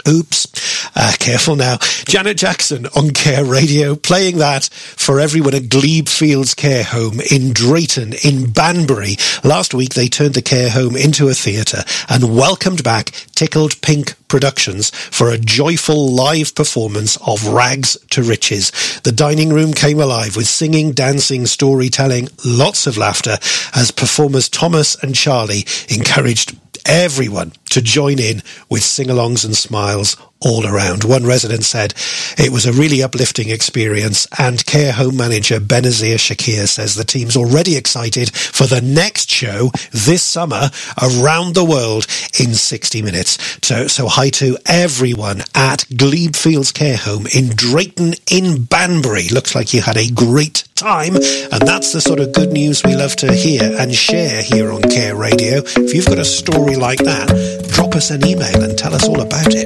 Oops. Careful now. Janet Jackson on Care Radio, playing that for everyone at Glebe Fields Care Home in Drayton, in Banbury. Last week, they turned the care home into a theatre and welcomed back Tickled Pink Productions for a joyful live performance of Rags to Riches. The dining room came alive with singing, dancing, storytelling, lots of laughter as performers Thomas and Charlie encouraged everyone to join in with sing-alongs and smiles all around. One resident said it was a really uplifting experience, and care home manager Benazir Shakir says the team's already excited for the next show this summer around the world in 60 minutes. So hi to everyone at Glebe Fields Care Home in Drayton in Banbury. Looks like you had a great time, and that's the sort of good news we love to hear and share here on Care Radio. If you've got a story like that, drop us an email and tell us all about it.